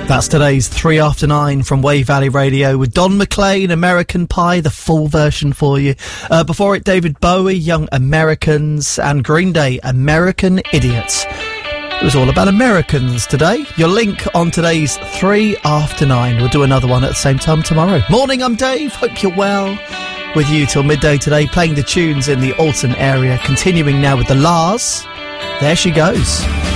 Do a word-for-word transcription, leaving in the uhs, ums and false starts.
That's today's three after nine from Wave Valley Radio with Don McLean, American Pie, the full version for you. Uh, before it, David Bowie, Young Americans, and Green Day, American Idiots. It was all about Americans today. Your link on today's three after nine. We'll do another one at the same time tomorrow. Morning, I'm Dave. Hope you're well. With you till midday today, playing the tunes in the Alton area. Continuing now with the Lars. There she goes.